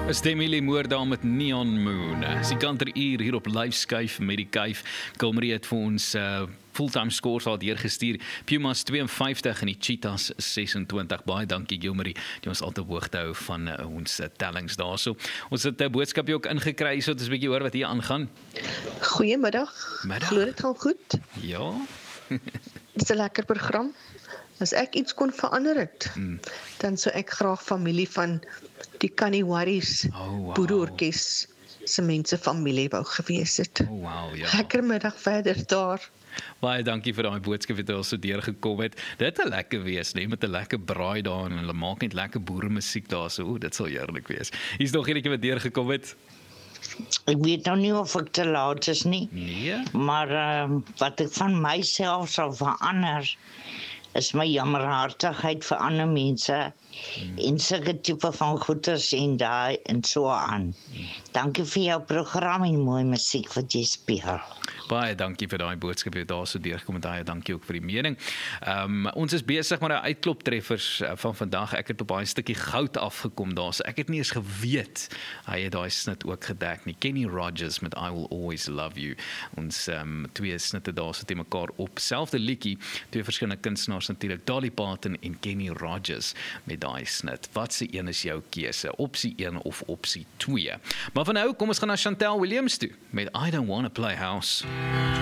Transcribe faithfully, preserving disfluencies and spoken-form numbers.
Is Demi Moore daar met Neon Moon. Is die kanteruur hier op Live Skuif met die kuif. Kilmarie het vir ons uh, fulltime scores al deurgestuur. Pumas twee en vyftig en die Cheetahs ses en twintig. Baie dankie Kilmarie, die ons altyd hoogte hou van uh, ons uh, tellings daarso. Ons het 'n uh, boodskapie ook ingekry, so dit is 'n bietjie hoor wat hier aangaan. Goeiemiddag. Middag. Glo dit gaan goed. Ja. Dis 'n lekker program. As ek iets kon verander het, mm. dan sou ek graag familie van die Kaniwaris oh, wow. Boereorkes se mense familie wou gewees het. Oh, wow, ja. Lekker middag verder daar. Baie dankie vir daai boodskap wat ons so deurgekom het. Dit het lekker wees, nee, met 'n lekker braai daar en hulle maak net lekker boeremusiek daar so. O, dit sal heerlik wees. Hier's nog enetjie wat deurgekom het. Ek weet nou nie of ek te laat is nie. Nee. Maar uh, wat ek van myself sal verander is my jammerhartigheid vir ander mense hmm. en sulke tipe van goeders en daai en so aan. Hmm. Dankie vir jou program en mooi musiek wat jy speel. Baie dankie vir daai boodskap wat daar so deurgekom het. Baie dankie ook vir die mening. Um, ons is besig met die uitkloptreffers van vandag. Ek het op daai stukkie goud afgekom daar. So ek het nie eens geweet hy het daai snit ook gedek nie. Kenny Rogers met I Will Always Love You. Ons um, twee snitte daar sit mekaar op. Selfde liedjie, twee verskillende kunstenaars natuurlik. Dolly Parton en Kenny Rogers met daai snit. Wat se een is jou keuse? Opsie een of opsie twee? Maar van nou kom ons gaan na Chantel Williams toe met I Don't Wanna Play House.